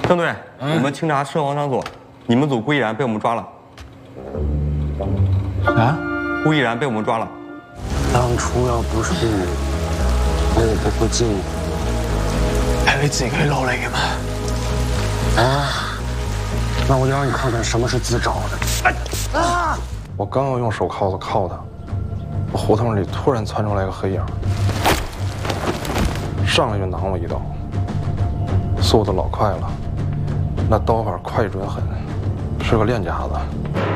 邓队，我们清查圣王场所，你们组顾毅然被我们抓了。 啊？ 顾毅然被我们抓了。 当初要不是你，我不会进。 係你自己攞嚟嘅嘛？ 啊！那我就让你看看什么是自找的。啊！ 我刚要用手铐子铐他，胡同里突然窜出来个黑影，上来就攮我一刀，速度老快了，那刀法快准狠，是个练家子。